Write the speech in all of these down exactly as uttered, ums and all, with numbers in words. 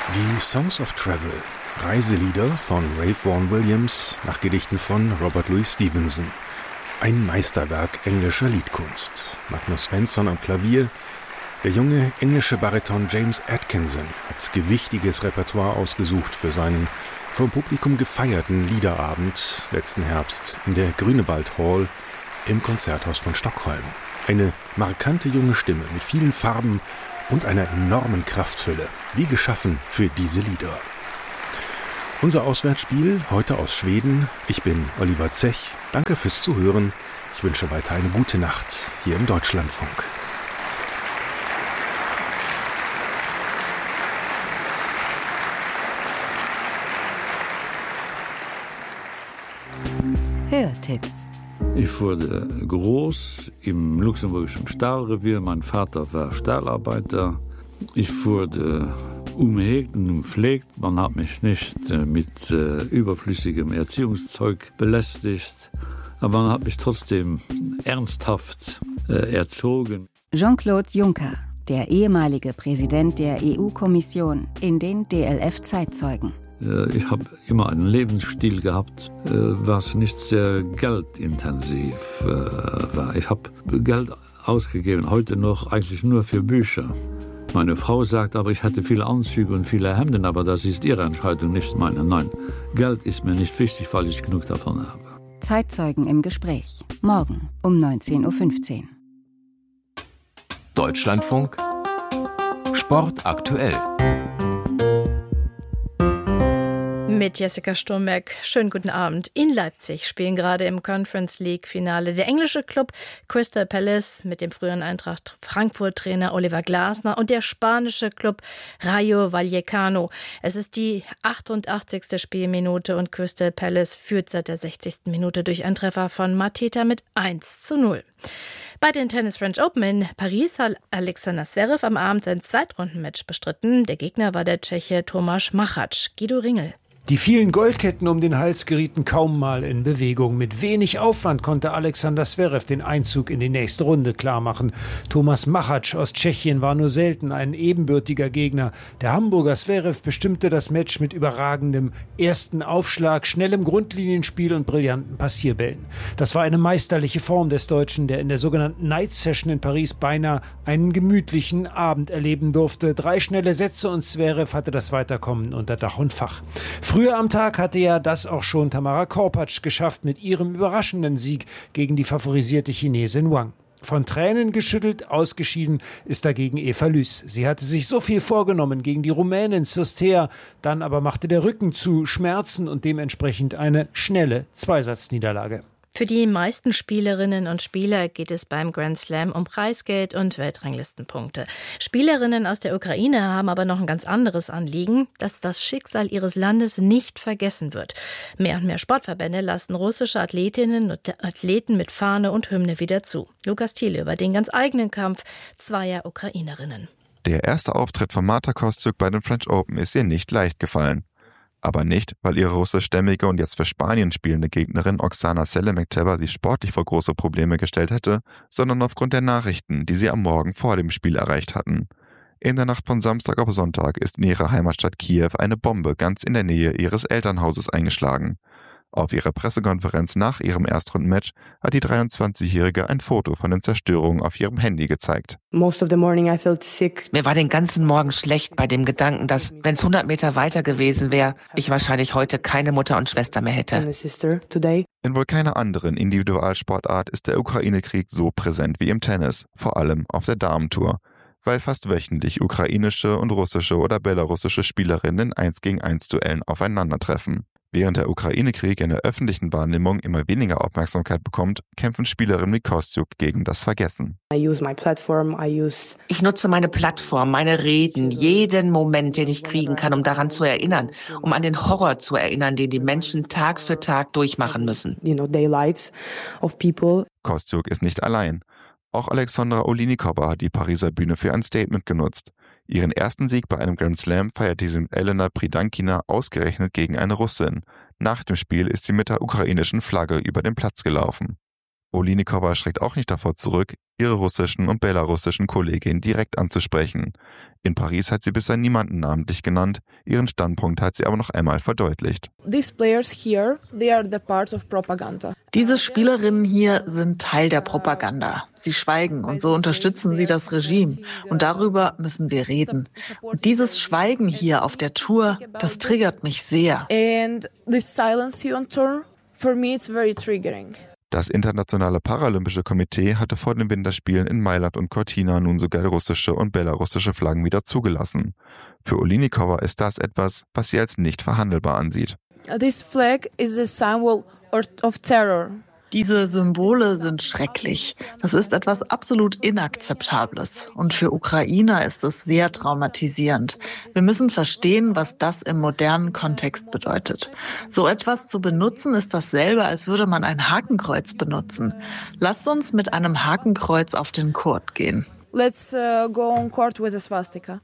Die Songs of Travel, Reiselieder von Ralph Vaughan Williams nach Gedichten von Robert Louis Stevenson. Ein Meisterwerk englischer Liedkunst. Magnus Svensson am Klavier. Der junge englische Bariton James Atkinson hat gewichtiges Repertoire ausgesucht für seinen vom Publikum gefeierten Liederabend letzten Herbst in der Grünewald Hall im Konzerthaus von Stockholm. Eine markante junge Stimme mit vielen Farben und einer enormen Kraftfülle, wie geschaffen für diese Lieder. Unser Auswärtsspiel heute aus Schweden. Ich bin Oliver Zech. Danke fürs Zuhören. Ich wünsche weiter eine gute Nacht hier im Deutschlandfunk. Hörtipp. Ich wurde groß im luxemburgischen Stahlrevier. Mein Vater war Stahlarbeiter. Ich wurde umhegt und umpflegt. Man hat mich nicht äh, mit äh, überflüssigem Erziehungszeug belästigt. Aber man hat mich trotzdem ernsthaft äh, erzogen. Jean-Claude Juncker, der ehemalige Präsident der E U-Kommission, in den D L F-Zeitzeugen. Ich habe immer einen Lebensstil gehabt, was nicht sehr geldintensiv war. Ich habe Geld ausgegeben, heute noch eigentlich nur für Bücher. Meine Frau sagt aber, ich hatte viele Anzüge und viele Hemden, aber das ist ihre Entscheidung, nicht meine. Nein, Geld ist mir nicht wichtig, weil ich genug davon habe. Zeitzeugen im Gespräch. Morgen um neunzehn Uhr fünfzehn. Deutschlandfunk Sport aktuell. Mit Jessica Sturmberg. Schönen guten Abend. In Leipzig spielen gerade im Conference League-Finale der englische Club Crystal Palace mit dem früheren Eintracht Frankfurt-Trainer Oliver Glasner und der spanische Club Rayo Vallecano. Es ist die achtundachtzigste Spielminute und Crystal Palace führt seit der sechzigsten Minute durch einen Treffer von Mateta mit eins zu null. Bei den Tennis French Open in Paris hat Alexander Zverev am Abend sein Zweitrundenmatch bestritten. Der Gegner war der Tscheche Tomáš Machač. Guido Ringel. Die vielen Goldketten um den Hals gerieten kaum mal in Bewegung. Mit wenig Aufwand konnte Alexander Zverev den Einzug in die nächste Runde klarmachen. Tomáš Machač aus Tschechien war nur selten ein ebenbürtiger Gegner. Der Hamburger Zverev bestimmte das Match mit überragendem ersten Aufschlag, schnellem Grundlinienspiel und brillanten Passierbällen. Das war eine meisterliche Form des Deutschen, der in der sogenannten Night Session in Paris beinahe einen gemütlichen Abend erleben durfte. Drei schnelle Sätze und Zverev hatte das Weiterkommen unter Dach und Fach. Früher am Tag hatte ja das auch schon Tamara Korpatsch geschafft mit ihrem überraschenden Sieg gegen die favorisierte Chinesin Wang. Von Tränen geschüttelt, ausgeschieden ist dagegen Eva Lüß. Sie hatte sich so viel vorgenommen gegen die Rumänin Cirstea, dann aber machte der Rücken zu, Schmerzen und dementsprechend eine schnelle Zweisatzniederlage. Für die meisten Spielerinnen und Spieler geht es beim Grand Slam um Preisgeld und Weltranglistenpunkte. Spielerinnen aus der Ukraine haben aber noch ein ganz anderes Anliegen, dass das Schicksal ihres Landes nicht vergessen wird. Mehr und mehr Sportverbände lassen russische Athletinnen und Athleten mit Fahne und Hymne wieder zu. Lukas Thiele über den ganz eigenen Kampf zweier Ukrainerinnen. Der erste Auftritt von Marta Kostyuk bei den French Open ist ihr nicht leicht gefallen. Aber nicht, weil ihre russischstämmige und jetzt für Spanien spielende Gegnerin Oksana Selemekteva sie sportlich vor große Probleme gestellt hätte, sondern aufgrund der Nachrichten, die sie am Morgen vor dem Spiel erreicht hatten. In der Nacht von Samstag auf Sonntag ist in ihrer Heimatstadt Kiew eine Bombe ganz in der Nähe ihres Elternhauses eingeschlagen. Auf ihrer Pressekonferenz nach ihrem Erstrundenmatch hat die dreiundzwanzigjährige ein Foto von den Zerstörungen auf ihrem Handy gezeigt. Most of the morning I felt sick. Mir war den ganzen Morgen schlecht bei dem Gedanken, dass, wenn es hundert Meter weiter gewesen wäre, ich wahrscheinlich heute keine Mutter und Schwester mehr hätte. In wohl keiner anderen Individualsportart ist der Ukraine-Krieg so präsent wie im Tennis, vor allem auf der Damentour, weil fast wöchentlich ukrainische und russische oder belarussische Spielerinnen in eins gegen eins Duellen aufeinandertreffen. Während der Ukraine-Krieg in der öffentlichen Wahrnehmung immer weniger Aufmerksamkeit bekommt, kämpfen Spielerinnen wie Kostyuk gegen das Vergessen. I use my platform, I use Ich nutze meine Plattform, meine Reden, jeden Moment, den ich kriegen kann, um daran zu erinnern, um an den Horror zu erinnern, den die Menschen Tag für Tag durchmachen müssen. You know, daily lives of people. Kostyuk ist nicht allein. Auch Alexandra Olinikova hat die Pariser Bühne für ein Statement genutzt. Ihren ersten Sieg bei einem Grand Slam feierte sie mit Elena Pridankina ausgerechnet gegen eine Russin. Nach dem Spiel ist sie mit der ukrainischen Flagge über den Platz gelaufen. Olynikova schreckt auch nicht davor zurück, ihre russischen und belarussischen Kolleginnen direkt anzusprechen. In Paris hat sie bisher niemanden namentlich genannt, ihren Standpunkt hat sie aber noch einmal verdeutlicht. These players here, they are the part of propaganda. Diese Spielerinnen hier sind Teil der Propaganda. Sie schweigen und so unterstützen sie das Regime. Und darüber müssen wir reden. Und dieses Schweigen hier auf der Tour, das triggert mich sehr. And this silence here on tour, for me it's very triggering. Das Internationale Paralympische Komitee hatte vor den Winterspielen in Mailand und Cortina nun sogar russische und belarussische Flaggen wieder zugelassen. Für Olynikova ist das etwas, was sie als nicht verhandelbar ansieht. This flag is a symbol of terror. Diese Symbole sind schrecklich. Das ist etwas absolut Inakzeptables. Und für Ukrainer ist es sehr traumatisierend. Wir müssen verstehen, was das im modernen Kontext bedeutet. So etwas zu benutzen, ist dasselbe, als würde man ein Hakenkreuz benutzen. Lasst uns mit einem Hakenkreuz auf den Court gehen. Let's uh, go on court with a swastika.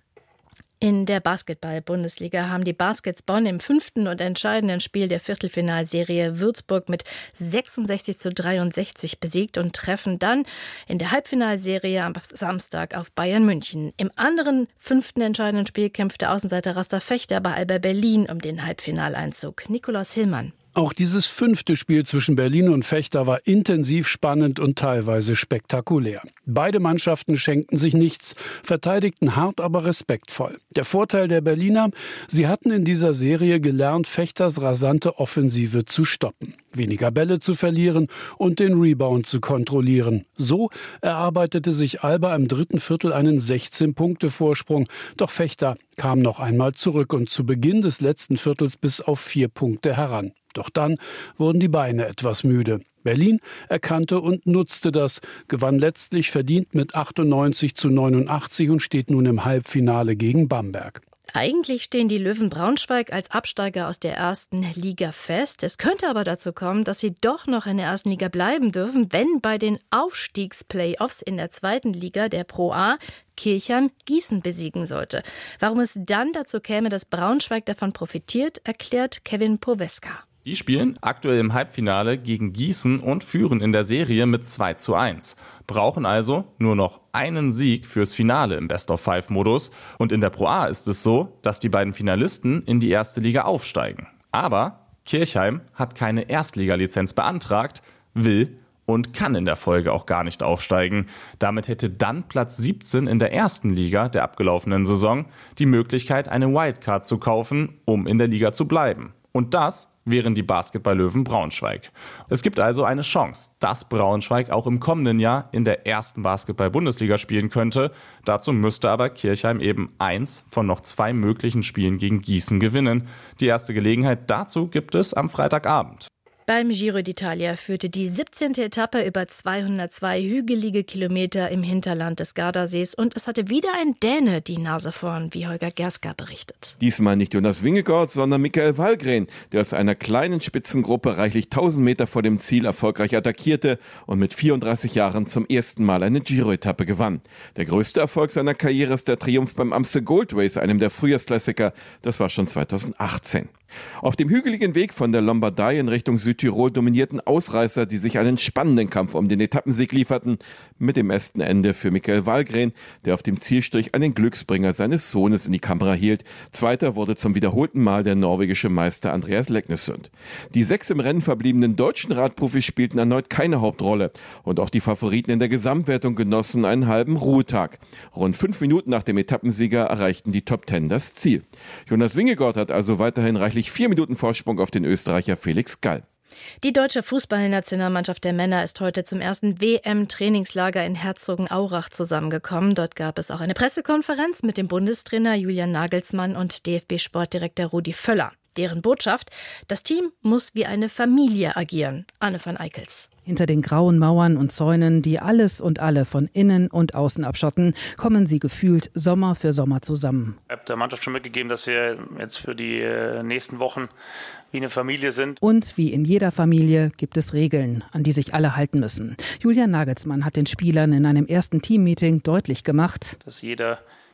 In der Basketball-Bundesliga haben die Baskets Bonn im fünften und entscheidenden Spiel der Viertelfinalserie Würzburg mit sechsundsechzig zu dreiundsechzig besiegt und treffen dann in der Halbfinalserie am Samstag auf Bayern München. Im anderen fünften entscheidenden Spiel kämpft der Außenseiter Rasta Fechter bei Alba Berlin um den Halbfinaleinzug. Nikolaus Hillmann. Auch dieses fünfte Spiel zwischen Berlin und Fechter war intensiv spannend und teilweise spektakulär. Beide Mannschaften schenkten sich nichts, verteidigten hart, aber respektvoll. Der Vorteil der Berliner: sie hatten in dieser Serie gelernt, Fechters rasante Offensive zu stoppen, weniger Bälle zu verlieren und den Rebound zu kontrollieren. So erarbeitete sich Alba im dritten Viertel einen sechzehn-Punkte-Vorsprung. Doch Fechter kam noch einmal zurück und zu Beginn des letzten Viertels bis auf vier Punkte heran. Doch dann wurden die Beine etwas müde. Berlin erkannte und nutzte das, gewann letztlich verdient mit achtundneunzig zu neunundachtzig und steht nun im Halbfinale gegen Bamberg. Eigentlich stehen die Löwen Braunschweig als Absteiger aus der ersten Liga fest. Es könnte aber dazu kommen, dass sie doch noch in der ersten Liga bleiben dürfen, wenn bei den Aufstiegsplayoffs in der zweiten Liga der Pro A Kirchheim Gießen besiegen sollte. Warum es dann dazu käme, dass Braunschweig davon profitiert, erklärt Kevin Poweska. Die spielen aktuell im Halbfinale gegen Gießen und führen in der Serie mit zwei zu eins. Brauchen also nur noch einen Sieg fürs Finale im Best-of-Five-Modus. Und in der Pro A ist es so, dass die beiden Finalisten in die erste Liga aufsteigen. Aber Kirchheim hat keine Erstligalizenz beantragt, will und kann in der Folge auch gar nicht aufsteigen. Damit hätte dann Platz siebzehn in der ersten Liga der abgelaufenen Saison die Möglichkeit, eine Wildcard zu kaufen, um in der Liga zu bleiben. Und das wären die Basketball-Löwen Braunschweig. Es gibt also eine Chance, dass Braunschweig auch im kommenden Jahr in der ersten Basketball-Bundesliga spielen könnte. Dazu müsste aber Kirchheim eben eins von noch zwei möglichen Spielen gegen Gießen gewinnen. Die erste Gelegenheit dazu gibt es am Freitagabend. Beim Giro d'Italia führte die siebzehnte Etappe über zweihundertzwei hügelige Kilometer im Hinterland des Gardasees und es hatte wieder ein Däne die Nase vorn, wie Holger Gerska berichtet. Diesmal nicht Jonas Vingegaard, sondern Michael Wallgren, der aus einer kleinen Spitzengruppe reichlich tausend Meter vor dem Ziel erfolgreich attackierte und mit vierunddreißig Jahren zum ersten Mal eine Giro-Etappe gewann. Der größte Erfolg seiner Karriere ist der Triumph beim Amstel Gold Race, einem der Frühjahrsklassiker. Das war schon zweitausendachtzehn. Auf dem hügeligen Weg von der Lombardei in Richtung Südtirol dominierten Ausreißer, die sich einen spannenden Kampf um den Etappensieg lieferten, mit dem besten Ende für Michael Wallgren, der auf dem Zielstrich einen Glücksbringer seines Sohnes in die Kamera hielt. Zweiter wurde zum wiederholten Mal der norwegische Meister Andreas Leknesund. Die sechs im Rennen verbliebenen deutschen Radprofis spielten erneut keine Hauptrolle und auch die Favoriten in der Gesamtwertung genossen einen halben Ruhetag. Rund fünf Minuten nach dem Etappensieger erreichten die Top Ten das Ziel. Jonas Vingegaard hat also weiterhin reichlich vier Minuten Vorsprung auf den Österreicher Felix Gall. Die deutsche Fußballnationalmannschaft der Männer ist heute zum ersten W M-Trainingslager in Herzogenaurach zusammengekommen. Dort gab es auch eine Pressekonferenz mit dem Bundestrainer Julian Nagelsmann und D F B-Sportdirektor Rudi Völler. Deren Botschaft: Das Team muss wie eine Familie agieren. Anne van Eickels. Hinter den grauen Mauern und Zäunen, die alles und alle von innen und außen abschotten, kommen sie gefühlt Sommer für Sommer zusammen. Ich habe der Mannschaft schon mitgegeben, dass wir jetzt für die nächsten Wochen wie eine Familie sind. Und wie in jeder Familie gibt es Regeln, an die sich alle halten müssen. Julian Nagelsmann hat den Spielern in einem ersten Teammeeting deutlich gemacht, dass jeder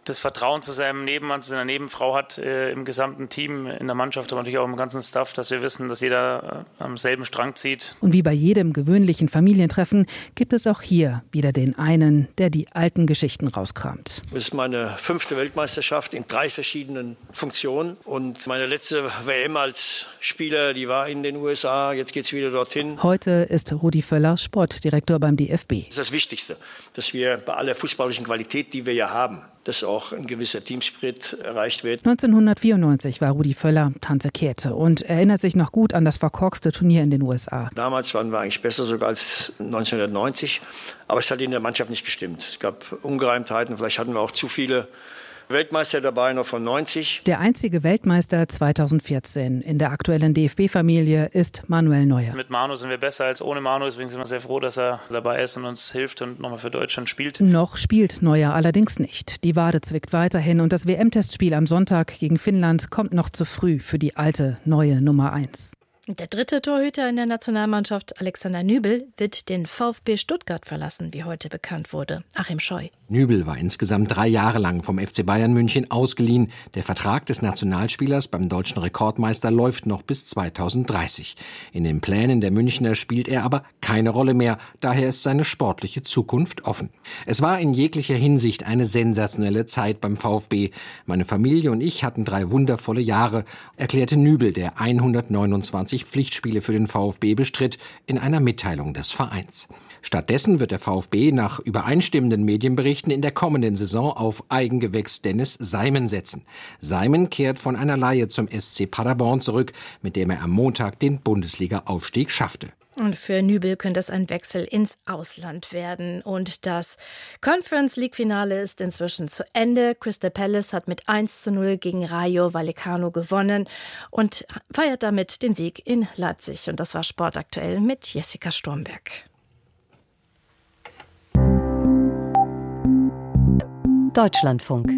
das Vertrauen zu seinem Nebenmann, zu seiner Nebenfrau hat äh, im gesamten Team, in der Mannschaft, aber natürlich auch im ganzen Staff, dass wir wissen, dass jeder äh, am selben Strang zieht. Und wie bei jedem gewöhnlichen Familientreffen gibt es auch hier wieder den einen, der die alten Geschichten rauskramt. Das ist meine fünfte Weltmeisterschaft in drei verschiedenen Funktionen. Und meine letzte W M als Spieler, die war in den U S A, jetzt geht es wieder dorthin. Heute ist Rudi Völler Sportdirektor beim D F B. Das ist das Wichtigste, dass wir bei aller fußballischen Qualität, die wir ja haben, dass auch ein gewisser Teamspirit erreicht wird. neunzehnhundertvierundneunzig war Rudi Völler Tante Käthe und erinnert sich noch gut an das verkorkste Turnier in den U S A. Damals waren wir eigentlich besser sogar als neunzehnhundertneunzig, aber es hat in der Mannschaft nicht gestimmt. Es gab Ungereimtheiten, vielleicht hatten wir auch zu viele Weltmeister dabei, noch von neunzig. Der einzige Weltmeister zweitausendvierzehn in der aktuellen D F B-Familie ist Manuel Neuer. Mit Manu sind wir besser als ohne Manu, deswegen sind wir sehr froh, dass er dabei ist und uns hilft und nochmal für Deutschland spielt. Noch spielt Neuer allerdings nicht. Die Wade zwickt weiterhin und das W M-Testspiel am Sonntag gegen Finnland kommt noch zu früh für die alte, neue Nummer eins. Der dritte Torhüter in der Nationalmannschaft, Alexander Nübel, wird den VfB Stuttgart verlassen, wie heute bekannt wurde. Achim Scheu. Nübel war insgesamt drei Jahre lang vom F C Bayern München ausgeliehen. Der Vertrag des Nationalspielers beim deutschen Rekordmeister läuft noch bis zweitausenddreißig. In den Plänen der Münchner spielt er aber keine Rolle mehr. Daher ist seine sportliche Zukunft offen. Es war in jeglicher Hinsicht eine sensationelle Zeit beim VfB. Meine Familie und ich hatten drei wundervolle Jahre, erklärte Nübel, der hundertneunundzwanzig Pflichtspiele für den VfB bestritt, in einer Mitteilung des Vereins. Stattdessen wird der VfB nach übereinstimmenden Medienberichten in der kommenden Saison auf Eigengewächs Dennis Seimen setzen. Seimen kehrt von einer Leihe zum S C Paderborn zurück, mit dem er am Montag den Bundesliga-Aufstieg schaffte. Und für Nübel könnte es ein Wechsel ins Ausland werden. Und das Conference League-Finale ist inzwischen zu Ende. Crystal Palace hat mit eins zu null gegen Rayo Vallecano gewonnen und feiert damit den Sieg in Leipzig. Und das war Sportaktuell mit Jessica Sturmberg. Deutschlandfunk.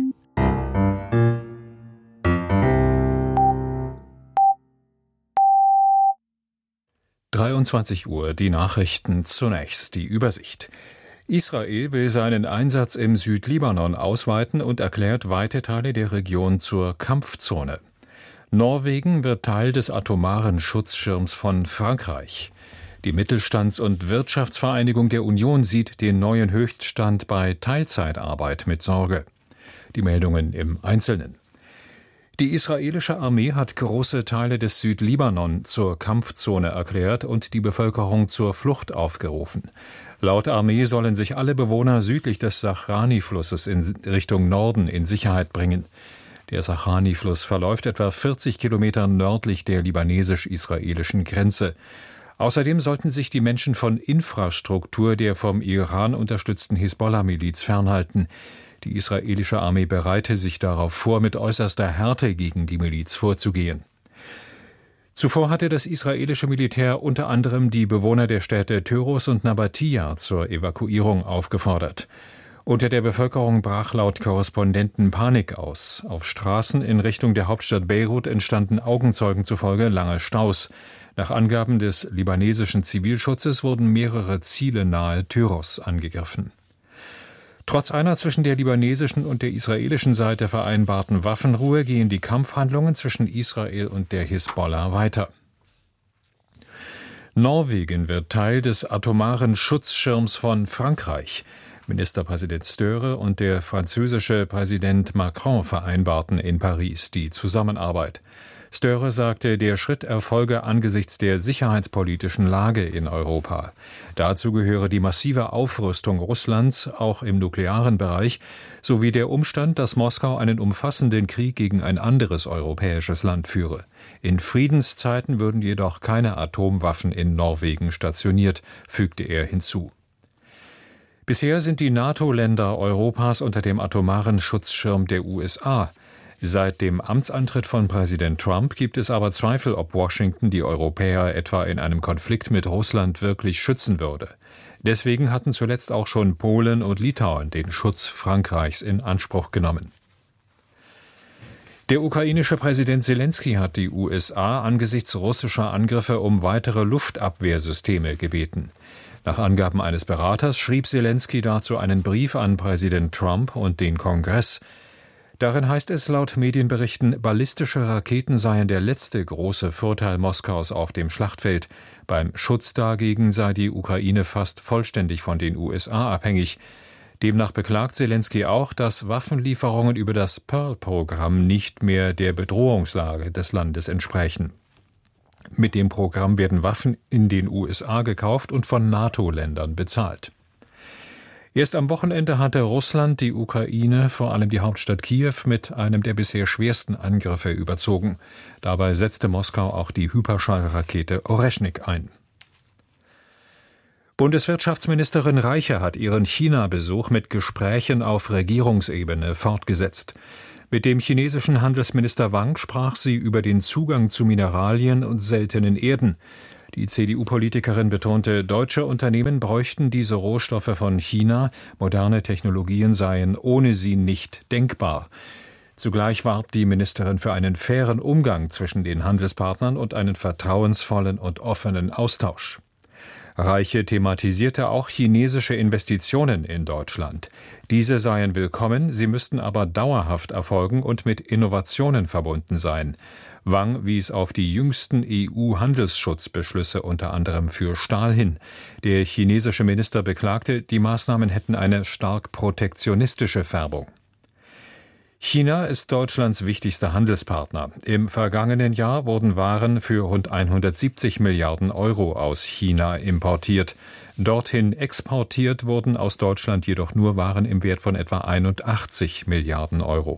dreiundzwanzig Uhr, die Nachrichten zunächst, die Übersicht. Israel will seinen Einsatz im Südlibanon ausweiten und erklärt weite Teile der Region zur Kampfzone. Norwegen wird Teil des atomaren Schutzschirms von Frankreich. Die Mittelstands- und Wirtschaftsvereinigung der Union sieht den neuen Höchststand bei Teilzeitarbeit mit Sorge. Die Meldungen im Einzelnen. Die israelische Armee hat große Teile des Südlibanon zur Kampfzone erklärt und die Bevölkerung zur Flucht aufgerufen. Laut Armee sollen sich alle Bewohner südlich des Sahrani-Flusses in Richtung Norden in Sicherheit bringen. Der Sahrani-Fluss verläuft etwa vierzig Kilometer nördlich der libanesisch-israelischen Grenze. Außerdem sollten sich die Menschen von Infrastruktur der vom Iran unterstützten Hisbollah-Miliz fernhalten. Die israelische Armee bereite sich darauf vor, mit äußerster Härte gegen die Miliz vorzugehen. Zuvor hatte das israelische Militär unter anderem die Bewohner der Städte Tyros und Nabatia zur Evakuierung aufgefordert. Unter der Bevölkerung brach laut Korrespondenten Panik aus. Auf Straßen in Richtung der Hauptstadt Beirut entstanden Augenzeugen zufolge lange Staus. Nach Angaben des libanesischen Zivilschutzes wurden mehrere Ziele nahe Tyros angegriffen. Trotz einer zwischen der libanesischen und der israelischen Seite vereinbarten Waffenruhe gehen die Kampfhandlungen zwischen Israel und der Hisbollah weiter. Norwegen wird Teil des atomaren Schutzschirms von Frankreich. Ministerpräsident Støre und der französische Präsident Macron vereinbarten in Paris die Zusammenarbeit. Støre sagte, der Schritt erfolge angesichts der sicherheitspolitischen Lage in Europa. Dazu gehöre die massive Aufrüstung Russlands, auch im nuklearen Bereich, sowie der Umstand, dass Moskau einen umfassenden Krieg gegen ein anderes europäisches Land führe. In Friedenszeiten würden jedoch keine Atomwaffen in Norwegen stationiert, fügte er hinzu. Bisher sind die NATO-Länder Europas unter dem atomaren Schutzschirm der U S A. Seit dem Amtsantritt von Präsident Trump gibt es aber Zweifel, ob Washington die Europäer etwa in einem Konflikt mit Russland wirklich schützen würde. Deswegen hatten zuletzt auch schon Polen und Litauen den Schutz Frankreichs in Anspruch genommen. Der ukrainische Präsident Selenskyj hat die U S A angesichts russischer Angriffe um weitere Luftabwehrsysteme gebeten. Nach Angaben eines Beraters schrieb Selenskyj dazu einen Brief an Präsident Trump und den Kongress. Darin heißt es laut Medienberichten, ballistische Raketen seien der letzte große Vorteil Moskaus auf dem Schlachtfeld. Beim Schutz dagegen sei die Ukraine fast vollständig von den U S A abhängig. Demnach beklagt Selenskyj auch, dass Waffenlieferungen über das Pearl-Programm nicht mehr der Bedrohungslage des Landes entsprechen. Mit dem Programm werden Waffen in den U S A gekauft und von NATO-Ländern bezahlt. Erst am Wochenende hatte Russland die Ukraine, vor allem die Hauptstadt Kiew, mit einem der bisher schwersten Angriffe überzogen. Dabei setzte Moskau auch die Hyperschallrakete Oreschnik ein. Bundeswirtschaftsministerin Reiche hat ihren China-Besuch mit Gesprächen auf Regierungsebene fortgesetzt. Mit dem chinesischen Handelsminister Wang sprach sie über den Zugang zu Mineralien und seltenen Erden. Die C D U-Politikerin betonte, deutsche Unternehmen bräuchten diese Rohstoffe von China, moderne Technologien seien ohne sie nicht denkbar. Zugleich warb die Ministerin für einen fairen Umgang zwischen den Handelspartnern und einen vertrauensvollen und offenen Austausch. Reiche thematisierte auch chinesische Investitionen in Deutschland. Diese seien willkommen, sie müssten aber dauerhaft erfolgen und mit Innovationen verbunden sein. Wang wies auf die jüngsten E U-Handelsschutzbeschlüsse unter anderem für Stahl hin. Der chinesische Minister beklagte, die Maßnahmen hätten eine stark protektionistische Färbung. China ist Deutschlands wichtigster Handelspartner. Im vergangenen Jahr wurden Waren für rund hundertsiebzig Milliarden Euro aus China importiert. Dorthin exportiert wurden aus Deutschland jedoch nur Waren im Wert von etwa einundachtzig Milliarden Euro.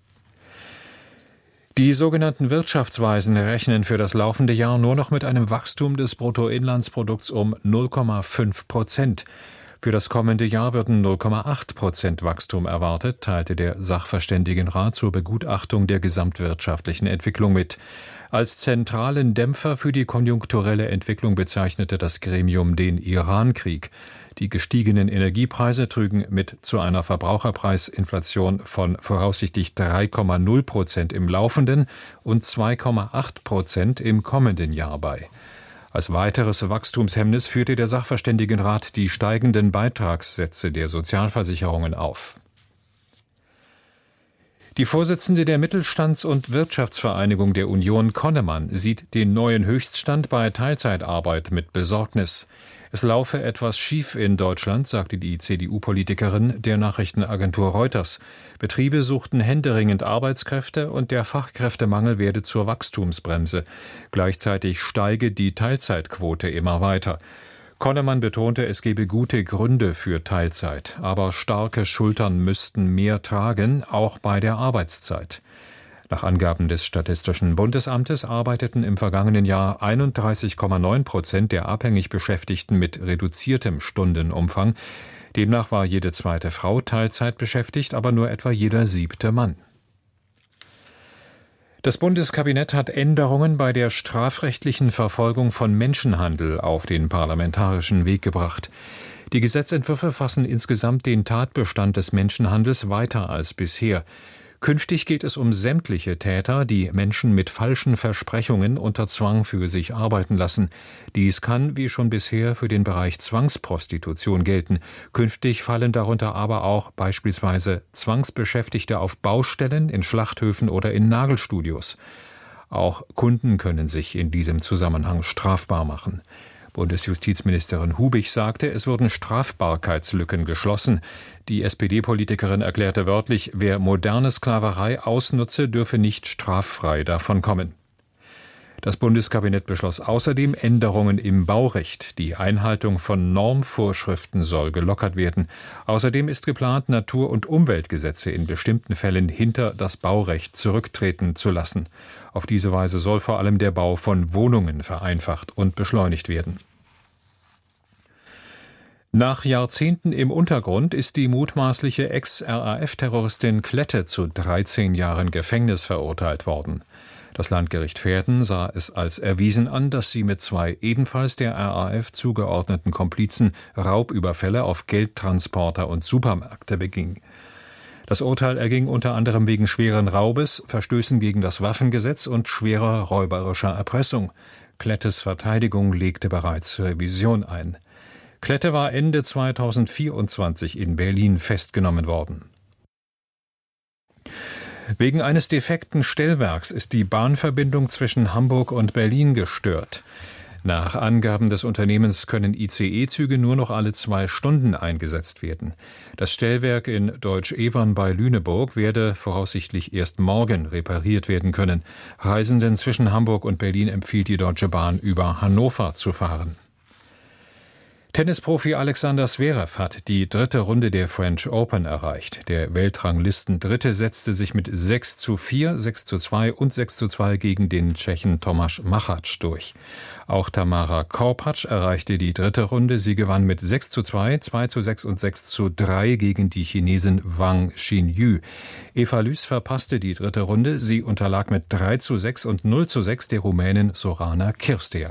Die sogenannten Wirtschaftsweisen rechnen für das laufende Jahr nur noch mit einem Wachstum des Bruttoinlandsprodukts um null Komma fünf Prozent. Für das kommende Jahr würden null Komma acht Prozent Wachstum erwartet, teilte der Sachverständigenrat zur Begutachtung der gesamtwirtschaftlichen Entwicklung mit. Als zentralen Dämpfer für die konjunkturelle Entwicklung bezeichnete das Gremium den Iran-Krieg. Die gestiegenen Energiepreise trügen mit zu einer Verbraucherpreisinflation von voraussichtlich drei Komma null Prozent im laufenden und zwei Komma acht Prozent im kommenden Jahr bei. Als weiteres Wachstumshemmnis führte der Sachverständigenrat die steigenden Beitragssätze der Sozialversicherungen auf. Die Vorsitzende der Mittelstands- und Wirtschaftsvereinigung der Union, Konnemann, sieht den neuen Höchststand bei Teilzeitarbeit mit Besorgnis. Es laufe etwas schief in Deutschland, sagte die C D U-Politikerin der Nachrichtenagentur Reuters. Betriebe suchten händeringend Arbeitskräfte und der Fachkräftemangel werde zur Wachstumsbremse. Gleichzeitig steige die Teilzeitquote immer weiter. Konnemann betonte, es gebe gute Gründe für Teilzeit, aber starke Schultern müssten mehr tragen, auch bei der Arbeitszeit. Nach Angaben des Statistischen Bundesamtes arbeiteten im vergangenen Jahr einunddreißig Komma neun Prozent der abhängig Beschäftigten mit reduziertem Stundenumfang. Demnach war jede zweite Frau Teilzeit beschäftigt, aber nur etwa jeder siebte Mann. Das Bundeskabinett hat Änderungen bei der strafrechtlichen Verfolgung von Menschenhandel auf den parlamentarischen Weg gebracht. Die Gesetzentwürfe fassen insgesamt den Tatbestand des Menschenhandels weiter als bisher. Künftig geht es um sämtliche Täter, die Menschen mit falschen Versprechungen unter Zwang für sich arbeiten lassen. Dies kann, wie schon bisher, für den Bereich Zwangsprostitution gelten. Künftig fallen darunter aber auch beispielsweise Zwangsbeschäftigte auf Baustellen, in Schlachthöfen oder in Nagelstudios. Auch Kunden können sich in diesem Zusammenhang strafbar machen. Bundesjustizministerin Hubig sagte, es wurden Strafbarkeitslücken geschlossen. Die S P D-Politikerin erklärte wörtlich, wer moderne Sklaverei ausnutze, dürfe nicht straffrei davonkommen. Das Bundeskabinett beschloss außerdem Änderungen im Baurecht. Die Einhaltung von Normvorschriften soll gelockert werden. Außerdem ist geplant, Natur- und Umweltgesetze in bestimmten Fällen hinter das Baurecht zurücktreten zu lassen. Auf diese Weise soll vor allem der Bau von Wohnungen vereinfacht und beschleunigt werden. Nach Jahrzehnten im Untergrund ist die mutmaßliche Ex-R A F-Terroristin Klette zu dreizehn Jahren Gefängnis verurteilt worden. Das Landgericht Verden sah es als erwiesen an, dass sie mit zwei ebenfalls der R A F zugeordneten Komplizen Raubüberfälle auf Geldtransporter und Supermärkte beging. Das Urteil erging unter anderem wegen schweren Raubes, Verstößen gegen das Waffengesetz und schwerer räuberischer Erpressung. Klettes Verteidigung legte bereits Revision ein. Klette war Ende zweitausendvierundzwanzig in Berlin festgenommen worden. Wegen eines defekten Stellwerks ist die Bahnverbindung zwischen Hamburg und Berlin gestört. Nach Angaben des Unternehmens können I C E-Züge nur noch alle zwei Stunden eingesetzt werden. Das Stellwerk in Deutsch-Evern bei Lüneburg werde voraussichtlich erst morgen repariert werden können. Reisenden zwischen Hamburg und Berlin empfiehlt die Deutsche Bahn, über Hannover zu fahren. Tennisprofi Alexander Zverev hat die dritte Runde der French Open erreicht. Der Weltranglisten-Dritte setzte sich mit sechs zu vier, sechs zu zwei und sechs zu zwei gegen den Tschechen Tomáš Machač durch. Auch Tamara Korpatsch erreichte die dritte Runde. Sie gewann mit sechs zu zwei, zwei zu sechs und sechs zu drei gegen die Chinesin Wang Xinyu. Eva Lys verpasste die dritte Runde. Sie unterlag mit drei zu sechs und null zu sechs der Rumänin Sorana Cirstea.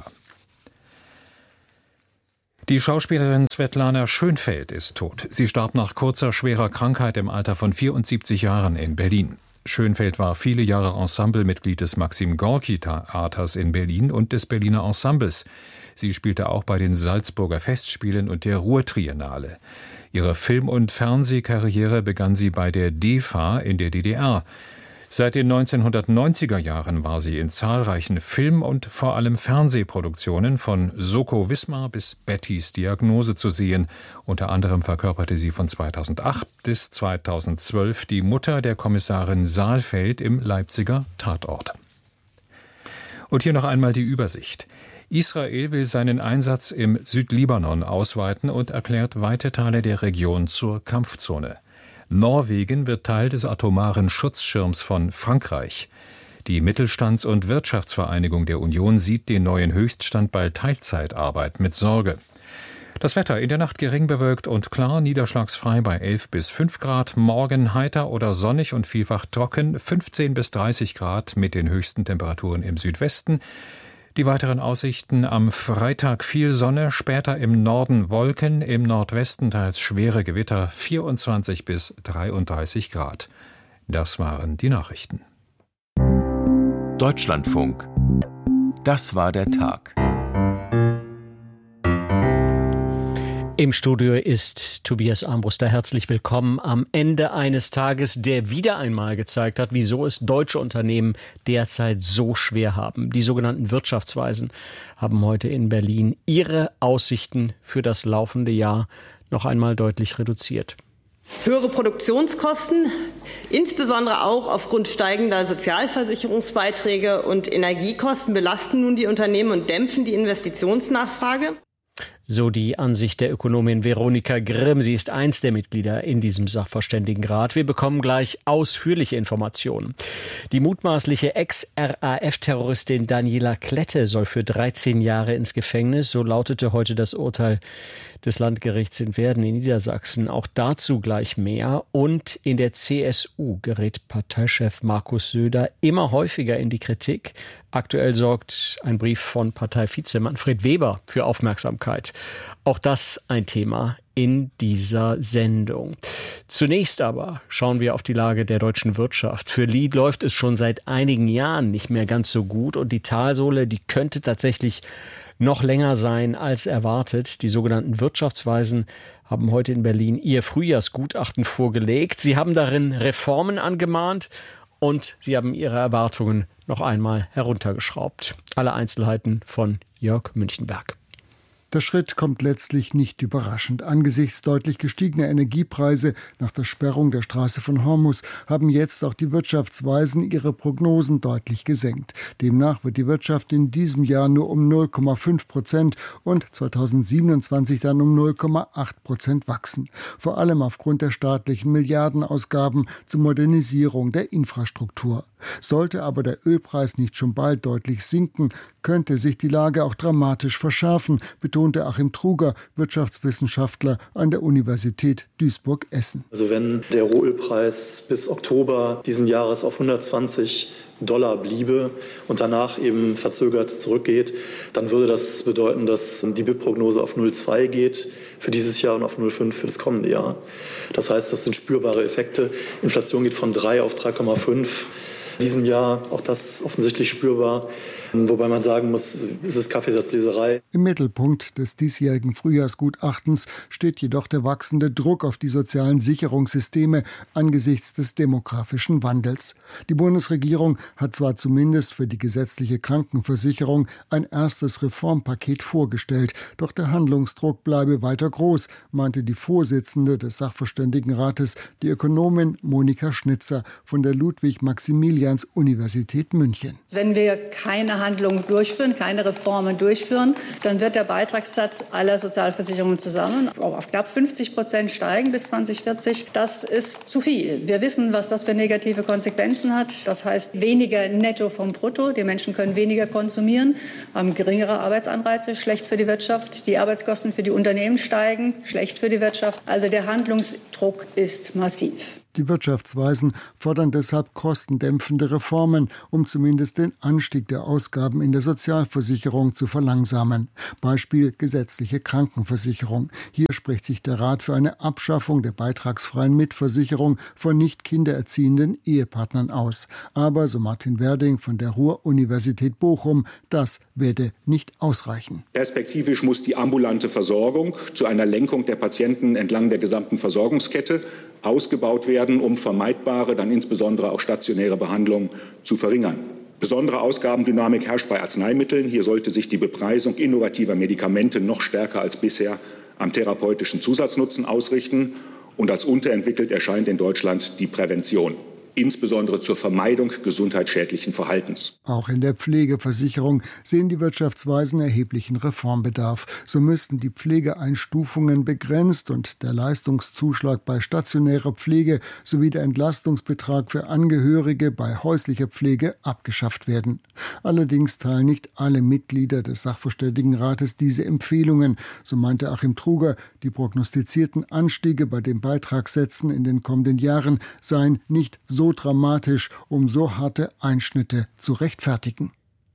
Die Schauspielerin Svetlana Schönfeld ist tot. Sie starb nach kurzer, schwerer Krankheit im Alter von vierundsiebzig Jahren in Berlin. Schönfeld war viele Jahre Ensemblemitglied des Maxim-Gorki-Theaters in Berlin und des Berliner Ensembles. Sie spielte auch bei den Salzburger Festspielen und der Ruhrtriennale. Ihre Film- und Fernsehkarriere begann sie bei der D E F A in der D D R. Seit den neunzehnhundertneunziger Jahren war sie in zahlreichen Film- und vor allem Fernsehproduktionen von Soko Wismar bis Bettys Diagnose zu sehen. Unter anderem verkörperte sie von zweitausendacht bis zweitausendzwölf die Mutter der Kommissarin Saalfeld im Leipziger Tatort. Und hier noch einmal die Übersicht. Israel will seinen Einsatz im Südlibanon ausweiten und erklärt weite Teile der Region zur Kampfzone. Norwegen wird Teil des atomaren Schutzschirms von Frankreich. Die Mittelstands- und Wirtschaftsvereinigung der Union sieht den neuen Höchststand bei Teilzeitarbeit mit Sorge. Das Wetter in der Nacht gering bewölkt und klar, niederschlagsfrei bei elf bis fünf Grad. Morgen heiter oder sonnig und vielfach trocken, fünfzehn bis dreißig Grad mit den höchsten Temperaturen im Südwesten. Die weiteren Aussichten: am Freitag viel Sonne, später im Norden Wolken, im Nordwesten teils schwere Gewitter, vierundzwanzig bis dreiunddreißig Grad. Das waren die Nachrichten. Deutschlandfunk. Das war der Tag. Im Studio ist Tobias Armbruster. Herzlich willkommen am Ende eines Tages, der wieder einmal gezeigt hat, wieso es deutsche Unternehmen derzeit so schwer haben. Die sogenannten Wirtschaftsweisen haben heute in Berlin ihre Aussichten für das laufende Jahr noch einmal deutlich reduziert. Höhere Produktionskosten, insbesondere auch aufgrund steigender Sozialversicherungsbeiträge und Energiekosten, belasten nun die Unternehmen und dämpfen die Investitionsnachfrage. So die Ansicht der Ökonomin Veronika Grimm. Sie ist eins der Mitglieder in diesem Sachverständigenrat. Wir bekommen gleich ausführliche Informationen. Die mutmaßliche Ex-R A F-Terroristin Daniela Klette soll für dreizehn Jahre ins Gefängnis. So lautete heute das Urteil des Landgerichts in Werden in Niedersachsen. Auch dazu gleich mehr. Und in der C S U gerät Parteichef Markus Söder immer häufiger in die Kritik. Aktuell sorgt ein Brief von Parteivize Manfred Weber für Aufmerksamkeit. Auch das ein Thema in dieser Sendung. Zunächst aber schauen wir auf die Lage der deutschen Wirtschaft. Für Lee läuft es schon seit einigen Jahren nicht mehr ganz so gut und die Talsohle, die könnte tatsächlich noch länger sein als erwartet. Die sogenannten Wirtschaftsweisen haben heute in Berlin ihr Frühjahrsgutachten vorgelegt. Sie haben darin Reformen angemahnt und sie haben ihre Erwartungen noch einmal heruntergeschraubt. Alle Einzelheiten von Jörg Münchenberg. Der Schritt kommt letztlich nicht überraschend. Angesichts deutlich gestiegener Energiepreise nach der Sperrung der Straße von Hormuz haben jetzt auch die Wirtschaftsweisen ihre Prognosen deutlich gesenkt. Demnach wird die Wirtschaft in diesem Jahr nur um null Komma fünf Prozent und zweitausendsiebenundzwanzig dann um null Komma acht Prozent wachsen. Vor allem aufgrund der staatlichen Milliardenausgaben zur Modernisierung der Infrastruktur. Sollte aber der Ölpreis nicht schon bald deutlich sinken, könnte sich die Lage auch dramatisch verschärfen, betonte Achim Truger, Wirtschaftswissenschaftler an der Universität Duisburg-Essen. Also wenn der Rohölpreis bis Oktober diesen Jahres auf hundertzwanzig Dollar bliebe und danach eben verzögert zurückgeht, dann würde das bedeuten, dass die B I P-Prognose auf null Komma zwei geht für dieses Jahr und auf null Komma fünf für das kommende Jahr. Das heißt, das sind spürbare Effekte. Inflation geht von drei auf drei Komma fünf. In diesem Jahr auch das offensichtlich spürbar. Wobei man sagen muss, es ist Kaffeesatzleserei. Im Mittelpunkt des diesjährigen Frühjahrsgutachtens steht jedoch der wachsende Druck auf die sozialen Sicherungssysteme angesichts des demografischen Wandels. Die Bundesregierung hat zwar zumindest für die gesetzliche Krankenversicherung ein erstes Reformpaket vorgestellt, doch der Handlungsdruck bleibe weiter groß, meinte die Vorsitzende des Sachverständigenrates, die Ökonomin Monika Schnitzer von der Ludwig-Maximilians-Universität München. Wenn wir keine Handlungen durchführen, keine Reformen durchführen, dann wird der Beitragssatz aller Sozialversicherungen zusammen auf knapp fünfzig Prozent steigen bis zwanzig vierzig. Das ist zu viel. Wir wissen, was das für negative Konsequenzen hat. Das heißt weniger Netto vom Brutto. Die Menschen können weniger konsumieren, haben geringere Arbeitsanreize, schlecht für die Wirtschaft. Die Arbeitskosten für die Unternehmen steigen, schlecht für die Wirtschaft. Also der Handlungsdruck ist massiv. Die Wirtschaftsweisen fordern deshalb kostendämpfende Reformen, um zumindest den Anstieg der Ausgaben in der Sozialversicherung zu verlangsamen. Beispiel gesetzliche Krankenversicherung. Hier spricht sich der Rat für eine Abschaffung der beitragsfreien Mitversicherung von nicht kindererziehenden Ehepartnern aus. Aber, so Martin Werding von der Ruhr-Universität Bochum, das werde nicht ausreichen. Perspektivisch muss die ambulante Versorgung zu einer Lenkung der Patienten entlang der gesamten Versorgungskette ausgebaut werden, um vermeidbare, dann insbesondere auch stationäre Behandlungen zu verringern. Besondere Ausgabendynamik herrscht bei Arzneimitteln. Hier sollte sich die Bepreisung innovativer Medikamente noch stärker als bisher am therapeutischen Zusatznutzen ausrichten. Und als unterentwickelt erscheint in Deutschland die Prävention, insbesondere zur Vermeidung gesundheitsschädlichen Verhaltens. Auch in der Pflegeversicherung sehen die Wirtschaftsweisen erheblichen Reformbedarf. So müssten die Pflegeeinstufungen begrenzt und der Leistungszuschlag bei stationärer Pflege sowie der Entlastungsbetrag für Angehörige bei häuslicher Pflege abgeschafft werden. Allerdings teilen nicht alle Mitglieder des Sachverständigenrates diese Empfehlungen. So meinte Achim Truger, die prognostizierten Anstiege bei den Beitragssätzen in den kommenden Jahren seien nicht so dramatisch, um so harte Einschnitte zu rechtfertigen.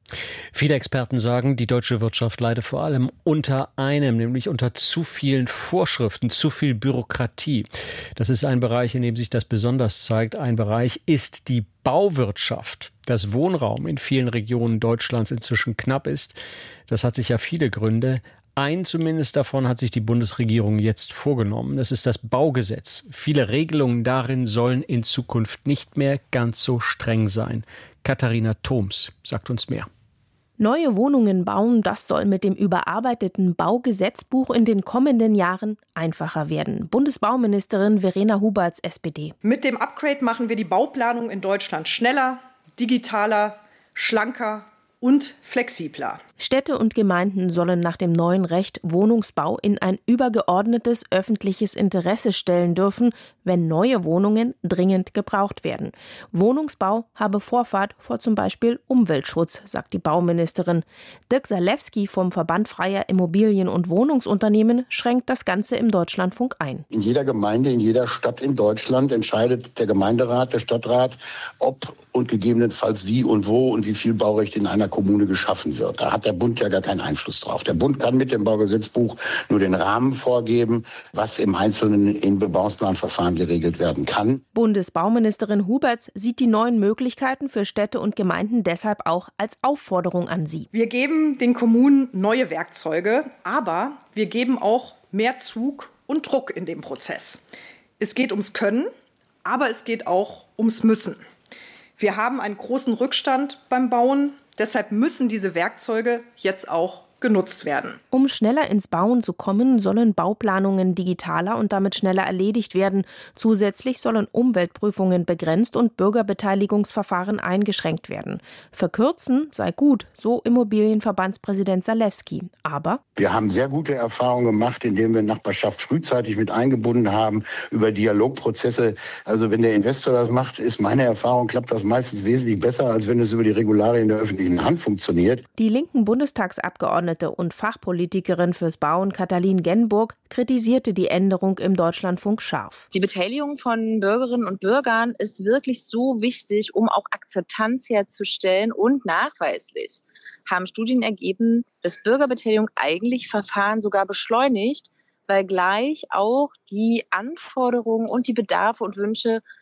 Viele Experten sagen, die deutsche Wirtschaft leide vor allem unter einem, nämlich unter zu vielen Vorschriften, zu viel Bürokratie. Das ist ein Bereich, in dem sich das besonders zeigt. Ein Bereich ist die Bauwirtschaft. Dass Wohnraum in vielen Regionen Deutschlands inzwischen knapp ist, das hat sicher viele Gründe. Ein zumindest davon hat sich die Bundesregierung jetzt vorgenommen. Das ist das Baugesetz. Viele Regelungen darin sollen in Zukunft nicht mehr ganz so streng sein. Katharina Thoms sagt uns mehr. Neue Wohnungen bauen, das soll mit dem überarbeiteten Baugesetzbuch in den kommenden Jahren einfacher werden. Bundesbauministerin Verena Huberts, S P D. Mit dem Upgrade machen wir die Bauplanung in Deutschland schneller, digitaler, schlanker und flexibler. Städte und Gemeinden sollen nach dem neuen Recht Wohnungsbau in ein übergeordnetes öffentliches Interesse stellen dürfen, wenn neue Wohnungen dringend gebraucht werden. Wohnungsbau habe Vorfahrt vor zum Beispiel Umweltschutz, sagt die Bauministerin. Dirk Salewski vom Verband Freier Immobilien- und Wohnungsunternehmen schränkt das Ganze im Deutschlandfunk ein. In jeder Gemeinde, in jeder Stadt in Deutschland entscheidet der Gemeinderat, der Stadtrat, ob und gegebenenfalls wie und wo und wie viel Baurecht in einer Kommune geschaffen wird. Da hat der Bund ja gar keinen Einfluss drauf. Der Bund kann mit dem Baugesetzbuch nur den Rahmen vorgeben, was im Einzelnen in Bebauungsplanverfahren geregelt werden kann. Bundesbauministerin Huberts sieht die neuen Möglichkeiten für Städte und Gemeinden deshalb auch als Aufforderung an sie. Wir geben den Kommunen neue Werkzeuge, aber wir geben auch mehr Zug und Druck in dem Prozess. Es geht ums Können, aber es geht auch ums Müssen. Wir haben einen großen Rückstand beim Bauen. Deshalb müssen diese Werkzeuge jetzt auch genutzt werden. Um schneller ins Bauen zu kommen, sollen Bauplanungen digitaler und damit schneller erledigt werden. Zusätzlich sollen Umweltprüfungen begrenzt und Bürgerbeteiligungsverfahren eingeschränkt werden. Verkürzen sei gut, so Immobilienverbandspräsident Salewski. Aber wir haben sehr gute Erfahrungen gemacht, indem wir Nachbarschaft frühzeitig mit eingebunden haben über Dialogprozesse. Also wenn der Investor das macht, ist meine Erfahrung, klappt das meistens wesentlich besser, als wenn es über die Regularien der öffentlichen Hand funktioniert. Die linken Bundestagsabgeordneten und Fachpolitikerin fürs Bauen Katalin Genburg kritisierte die Änderung im Deutschlandfunk scharf. Die Beteiligung von Bürgerinnen und Bürgern ist wirklich so wichtig, um auch Akzeptanz herzustellen, und nachweislich haben Studien ergeben, dass Bürgerbeteiligung eigentlich Verfahren sogar beschleunigt, weil gleich auch die Anforderungen und die Bedarfe und Wünsche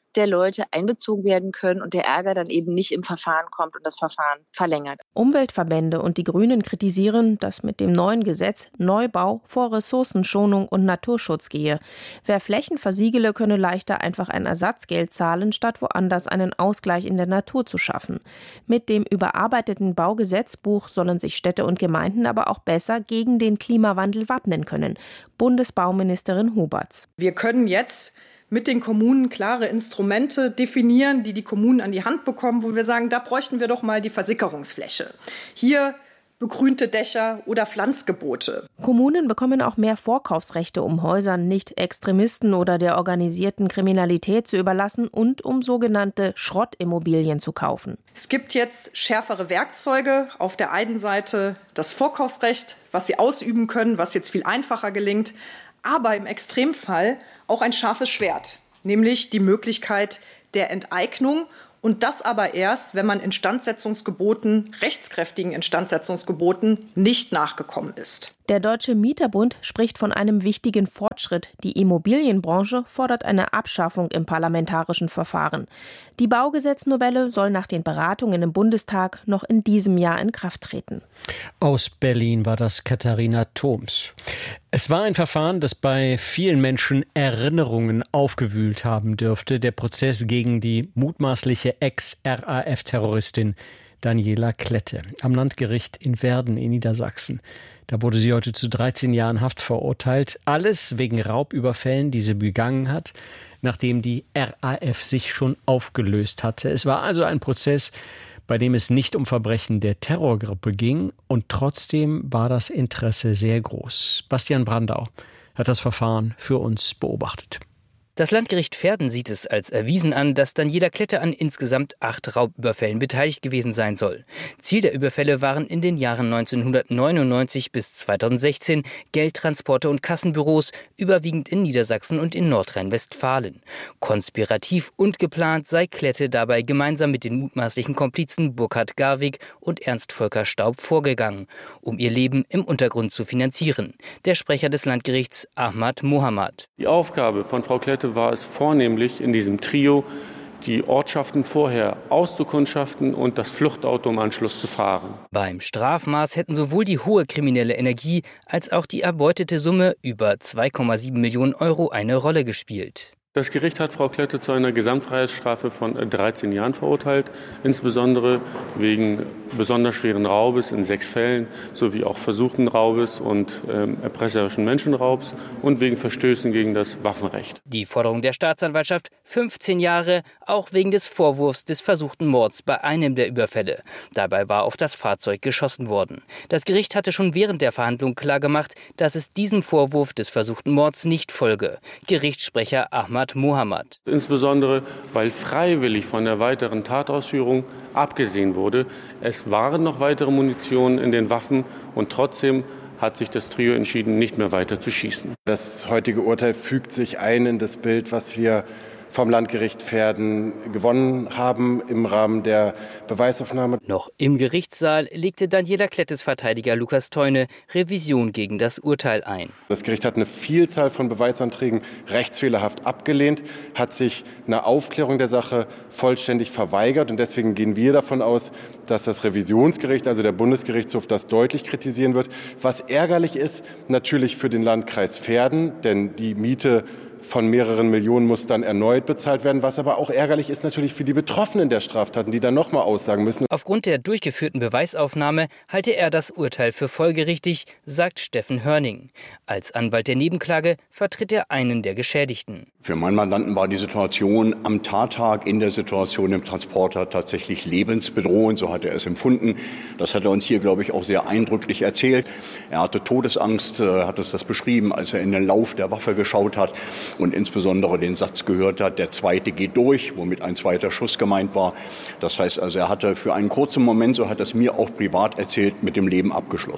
der Leute einbezogen werden können und der Ärger dann eben nicht im Verfahren kommt und das Verfahren verlängert. Umweltverbände und die Grünen kritisieren, dass mit dem neuen Gesetz Neubau vor Ressourcenschonung und Naturschutz gehe. Wer Flächen versiegele, könne leichter einfach ein Ersatzgeld zahlen, statt woanders einen Ausgleich in der Natur zu schaffen. Mit dem überarbeiteten Baugesetzbuch sollen sich Städte und Gemeinden aber auch besser gegen den Klimawandel wappnen können. Bundesbauministerin Huberts. Wir können jetzt mit den Kommunen klare Instrumente definieren, die die Kommunen an die Hand bekommen, wo wir sagen, da bräuchten wir doch mal die Versickerungsfläche. Hier begrünte Dächer oder Pflanzgebote. Kommunen bekommen auch mehr Vorkaufsrechte, um Häusern nicht Extremisten oder der organisierten Kriminalität zu überlassen und um sogenannte Schrottimmobilien zu kaufen. Es gibt jetzt schärfere Werkzeuge. Auf der einen Seite das Vorkaufsrecht, was sie ausüben können, was jetzt viel einfacher gelingt. Aber im Extremfall auch ein scharfes Schwert, nämlich die Möglichkeit der Enteignung. Und das aber erst, wenn man Instandsetzungsgeboten, rechtskräftigen Instandsetzungsgeboten nicht nachgekommen ist. Der Deutsche Mieterbund spricht von einem wichtigen Fortschritt. Die Immobilienbranche fordert eine Abschaffung im parlamentarischen Verfahren. Die Baugesetznovelle soll nach den Beratungen im Bundestag noch in diesem Jahr in Kraft treten. Aus Berlin war das Katharina Thoms. Es war ein Verfahren, das bei vielen Menschen Erinnerungen aufgewühlt haben dürfte. Der Prozess gegen die mutmaßliche Ex-R A F-Terroristin Daniela Klette am Landgericht in Werden in Niedersachsen. Da wurde sie heute zu dreizehn Jahren Haft verurteilt. Alles wegen Raubüberfällen, die sie begangen hat, nachdem die R A F sich schon aufgelöst hatte. Es war also ein Prozess, bei dem es nicht um Verbrechen der Terrorgruppe ging. Und trotzdem war das Interesse sehr groß. Bastian Brandau hat das Verfahren für uns beobachtet. Das Landgericht Verden sieht es als erwiesen an, dass Daniela Klette an insgesamt acht Raubüberfällen beteiligt gewesen sein soll. Ziel der Überfälle waren in den Jahren neunzehnhundertneunundneunzig bis zweitausendsechzehn Geldtransporte und Kassenbüros, überwiegend in Niedersachsen und in Nordrhein-Westfalen. Konspirativ und geplant sei Klette dabei gemeinsam mit den mutmaßlichen Komplizen Burkhard Garwig und Ernst Volker Staub vorgegangen, um ihr Leben im Untergrund zu finanzieren. Der Sprecher des Landgerichts Ahmad Mohamad. Die Aufgabe von Frau Klette war es vornehmlich in diesem Trio, die Ortschaften vorher auszukundschaften und das Fluchtauto im Anschluss zu fahren. Beim Strafmaß hätten sowohl die hohe kriminelle Energie als auch die erbeutete Summe über zwei Komma sieben Millionen Euro eine Rolle gespielt. Das Gericht hat Frau Klette zu einer Gesamtfreiheitsstrafe von dreizehn Jahren verurteilt, insbesondere wegen besonders schweren Raubes in sechs Fällen sowie auch versuchten Raubes und ähm, erpresserischen Menschenraubs und wegen Verstößen gegen das Waffenrecht. Die Forderung der Staatsanwaltschaft fünfzehn Jahre, auch wegen des Vorwurfs des versuchten Mords bei einem der Überfälle. Dabei war auf das Fahrzeug geschossen worden. Das Gericht hatte schon während der Verhandlung klargemacht, dass es diesem Vorwurf des versuchten Mords nicht folge. Gerichtssprecher Ahmad Mohamad. Insbesondere, weil freiwillig von der weiteren Tatausführung abgesehen wurde. Es waren noch weitere Munition in den Waffen und trotzdem hat sich das Trio entschieden, nicht mehr weiter zu schießen. Das heutige Urteil fügt sich ein in das Bild, was wir vom Landgericht Verden gewonnen haben im Rahmen der Beweisaufnahme. Noch im Gerichtssaal legte Daniela Klettes Verteidiger Lukas Theune Revision gegen das Urteil ein. Das Gericht hat eine Vielzahl von Beweisanträgen rechtsfehlerhaft abgelehnt, hat sich eine Aufklärung der Sache vollständig verweigert und deswegen gehen wir davon aus, dass das Revisionsgericht, also der Bundesgerichtshof, das deutlich kritisieren wird. Was ärgerlich ist, natürlich für den Landkreis Verden, denn die Miete von mehreren Millionen muss dann erneut bezahlt werden. Was aber auch ärgerlich ist natürlich für die Betroffenen der Straftaten, die dann nochmal aussagen müssen. Aufgrund der durchgeführten Beweisaufnahme halte er das Urteil für folgerichtig, sagt Steffen Hörning. Als Anwalt der Nebenklage vertritt er einen der Geschädigten. Für meinen Mandanten war die Situation am Tattag in der Situation im Transporter tatsächlich lebensbedrohend. So hat er es empfunden. Das hat er uns hier, glaube ich, auch sehr eindrücklich erzählt. Er hatte Todesangst, hat uns das beschrieben, als er in den Lauf der Waffe geschaut hat und insbesondere den Satz gehört hat, der zweite geht durch, womit ein zweiter Schuss gemeint war. Das heißt also, er hatte für einen kurzen Moment, so hat er es mir auch privat erzählt, mit dem Leben abgeschlossen.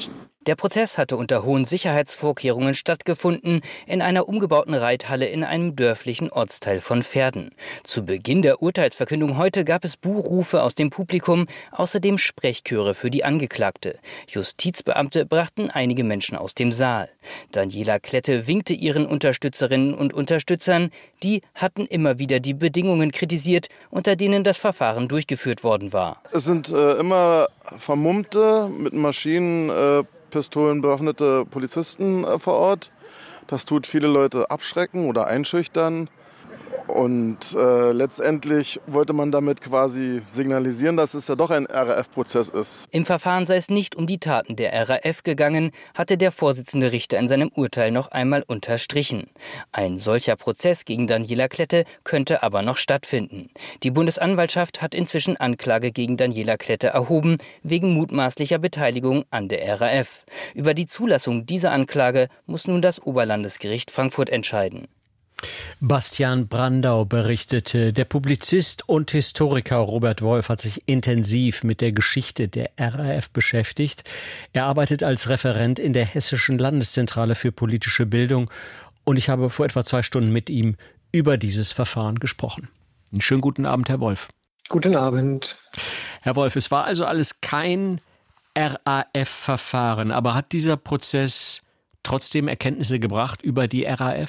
Der Prozess hatte unter hohen Sicherheitsvorkehrungen stattgefunden, in einer umgebauten Reithalle in einem dörflichen Ortsteil von Verden. Zu Beginn der Urteilsverkündung heute gab es Buhrufe aus dem Publikum, außerdem Sprechchöre für die Angeklagte. Justizbeamte brachten einige Menschen aus dem Saal. Daniela Klette winkte ihren Unterstützerinnen und Unterstützern. Die hatten immer wieder die Bedingungen kritisiert, unter denen das Verfahren durchgeführt worden war. Es sind äh, immer vermummte, mit Maschinen, äh, Pistolen bewaffnete Polizisten äh, vor Ort. Das tut viele Leute abschrecken oder einschüchtern. Und äh, letztendlich wollte man damit quasi signalisieren, dass es ja doch ein R A F-Prozess ist. Im Verfahren sei es nicht um die Taten der R A F gegangen, hatte der Vorsitzende Richter in seinem Urteil noch einmal unterstrichen. Ein solcher Prozess gegen Daniela Klette könnte aber noch stattfinden. Die Bundesanwaltschaft hat inzwischen Anklage gegen Daniela Klette erhoben, wegen mutmaßlicher Beteiligung an der R A F. Über die Zulassung dieser Anklage muss nun das Oberlandesgericht Frankfurt entscheiden. Bastian Brandau berichtete, der Publizist und Historiker Robert Wolf hat sich intensiv mit der Geschichte der R A F beschäftigt. Er arbeitet als Referent in der Hessischen Landeszentrale für politische Bildung und ich habe vor etwa zwei Stunden mit ihm über dieses Verfahren gesprochen. Einen schönen guten Abend, Herr Wolf. Guten Abend. Herr Wolf, es war also alles kein R A F-Verfahren, aber hat dieser Prozess trotzdem Erkenntnisse gebracht über die R A F?